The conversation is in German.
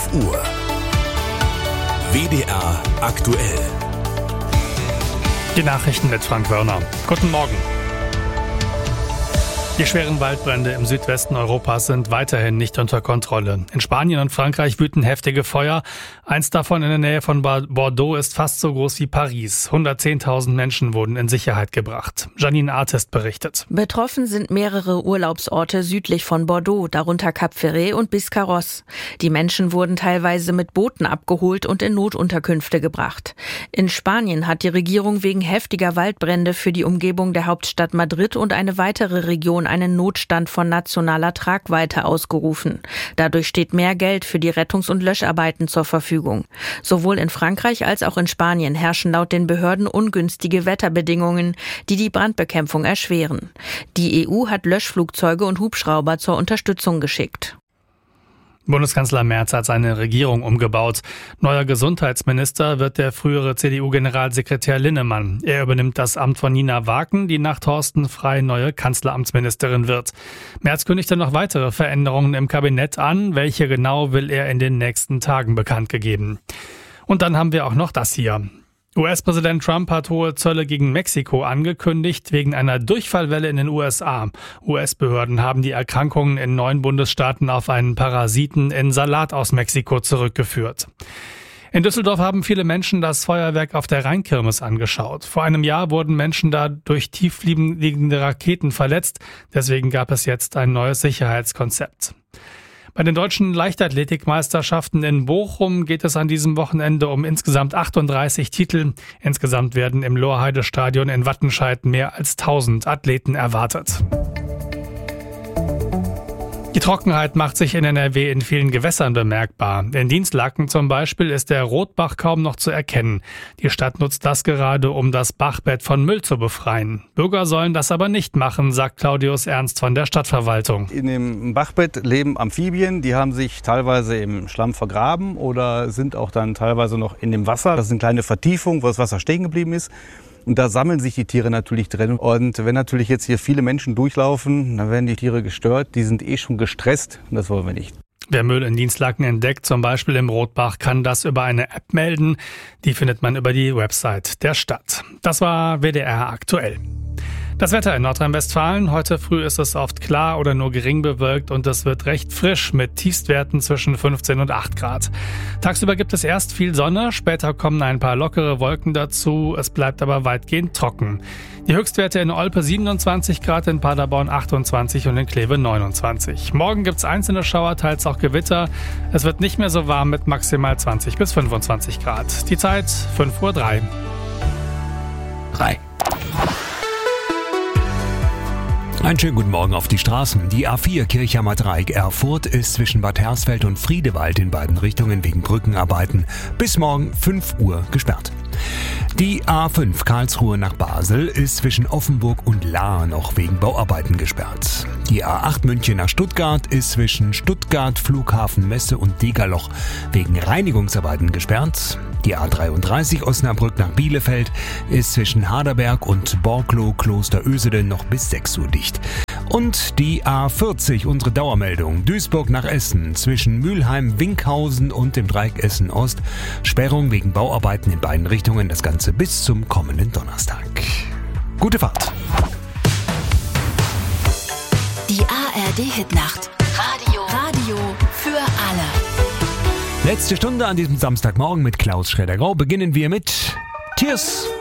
Uhr. WDR aktuell. Die Nachrichten mit Frank Wörner. Guten Morgen. Die schweren Waldbrände im Südwesten Europas sind weiterhin nicht unter Kontrolle. In Spanien und Frankreich wüten heftige Feuer. Eins davon in der Nähe von Bordeaux ist fast so groß wie Paris. 110.000 Menschen wurden in Sicherheit gebracht. Janine Artist berichtet. Betroffen sind mehrere Urlaubsorte südlich von Bordeaux, darunter Cap Ferret und Biscarrosse. Die Menschen wurden teilweise mit Booten abgeholt und in Notunterkünfte gebracht. In Spanien hat die Regierung wegen heftiger Waldbrände für die Umgebung der Hauptstadt Madrid und eine weitere Region einen Notstand von nationaler Tragweite ausgerufen. Dadurch steht mehr Geld für die Rettungs- und Löscharbeiten zur Verfügung. Sowohl in Frankreich als auch in Spanien herrschen laut den Behörden ungünstige Wetterbedingungen, die die Brandbekämpfung erschweren. Die EU hat Löschflugzeuge und Hubschrauber zur Unterstützung geschickt. Bundeskanzler Merz hat seine Regierung umgebaut. Neuer Gesundheitsminister wird der frühere CDU-Generalsekretär Linnemann. Er übernimmt das Amt von Nina Waken, die nach Thorsten Frey neue Kanzleramtsministerin wird. Merz kündigte noch weitere Veränderungen im Kabinett an. Welche genau, will er in den nächsten Tagen bekannt gegeben. Und dann haben wir auch noch das hier. US-Präsident Trump hat hohe Zölle gegen Mexiko angekündigt, wegen einer Durchfallwelle in den USA. US-Behörden haben die Erkrankungen in 9 Bundesstaaten auf einen Parasiten in Salat aus Mexiko zurückgeführt. In Düsseldorf haben viele Menschen das Feuerwerk auf der Rheinkirmes angeschaut. Vor einem Jahr wurden Menschen da durch tiefliegende Raketen verletzt. Deswegen gab es jetzt ein neues Sicherheitskonzept. Bei den deutschen Leichtathletikmeisterschaften in Bochum geht es an diesem Wochenende um insgesamt 38 Titel. Insgesamt werden im Lorheide-Stadion in Wattenscheid mehr als 1000 Athleten erwartet. Die Trockenheit macht sich in NRW in vielen Gewässern bemerkbar. In Dinslaken zum Beispiel ist der Rotbach kaum noch zu erkennen. Die Stadt nutzt das gerade, um das Bachbett von Müll zu befreien. Bürger sollen das aber nicht machen, sagt Claudius Ernst von der Stadtverwaltung. In dem Bachbett leben Amphibien, die haben sich teilweise im Schlamm vergraben oder sind auch dann teilweise noch in dem Wasser. Das ist eine kleine Vertiefung, wo das Wasser stehen geblieben ist. Und da sammeln sich die Tiere natürlich drin. Und wenn natürlich jetzt hier viele Menschen durchlaufen, dann werden die Tiere gestört. Die sind schon gestresst und das wollen wir nicht. Wer Müll in Dinslaken entdeckt, zum Beispiel im Rotbach, kann das über eine App melden. Die findet man über die Website der Stadt. Das war WDR aktuell. Das Wetter in Nordrhein-Westfalen. Heute früh ist es oft klar oder nur gering bewölkt und es wird recht frisch mit Tiefstwerten zwischen 15 und 8 Grad. Tagsüber gibt es erst viel Sonne, später kommen ein paar lockere Wolken dazu. Es bleibt aber weitgehend trocken. Die Höchstwerte in Olpe 27 Grad, in Paderborn 28 und in Kleve 29. Morgen gibt's einzelne Schauer, teils auch Gewitter. Es wird nicht mehr so warm mit maximal 20 bis 25 Grad. Die Zeit 5:03 Uhr. Einen schönen guten Morgen auf die Straßen. Die A4 Kirchheimer Dreieck Erfurt ist zwischen Bad Hersfeld und Friedewald in beiden Richtungen wegen Brückenarbeiten bis morgen 5 Uhr gesperrt. Die A5 Karlsruhe nach Basel ist zwischen Offenburg und Lahr noch wegen Bauarbeiten gesperrt. Die A8 München nach Stuttgart ist zwischen Stuttgart, Flughafen Messe und Degerloch wegen Reinigungsarbeiten gesperrt. Die A33 Osnabrück nach Bielefeld ist zwischen Harderberg und Borklow Kloster Ösede noch bis 6 Uhr dicht. Und die A40, unsere Dauermeldung, Duisburg nach Essen, zwischen Mülheim, Winkhausen und dem Dreieck Essen Ost. Sperrung wegen Bauarbeiten in beiden Richtungen, das Ganze bis zum kommenden Donnerstag. Gute Fahrt. Die ARD-Hitnacht. Radio für alle. Letzte Stunde an diesem Samstagmorgen mit Klaus Schräder-Grau beginnen wir mit Tears